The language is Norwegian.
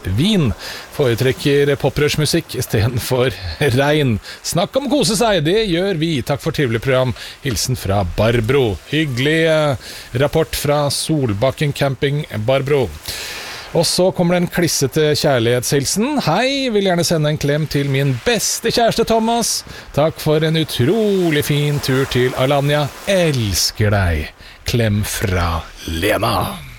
vin. Foretrekker popprørsmusikk I stedet for regn. Snakk om kose seg, det gjør vi. Takk for trivelig program. Hilsen fra Barbro. Hyggelig rapport fra Solbakken Camping, Barbro. Og så kommer det en klissete kjærlighetshilsen. Hei, vil gjerne sende en klem til min beste kjæreste Thomas. Takk for en utrolig fin tur til Alanya. Elsker deg. Klem fra Lena.